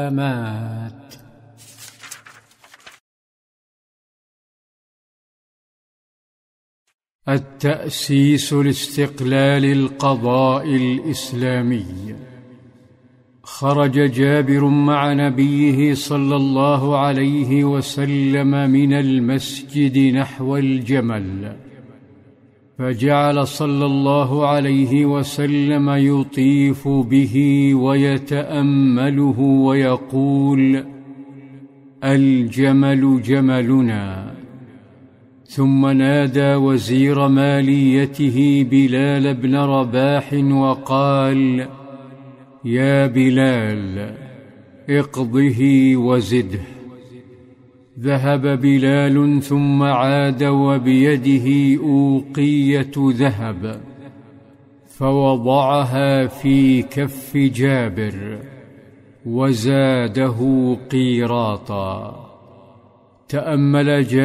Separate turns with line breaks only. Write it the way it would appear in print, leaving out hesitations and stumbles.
مات. التأسيس لاستقلال القضاء الإسلامي. خرج جابر مع نبيه صلى الله عليه وسلم من المسجد نحو الجمل، فجعل صلى الله عليه وسلم يطيف به ويتأمله ويقول: الجمل جملنا. ثم نادى وزير ماليته بلال بن رباح وقال: يا بلال، اقضه وزده. ذهب بلال ثم عاد وبيده أوقية ذهب، فوضعها في كف جابر وزاده قيراطا. تأمل جابر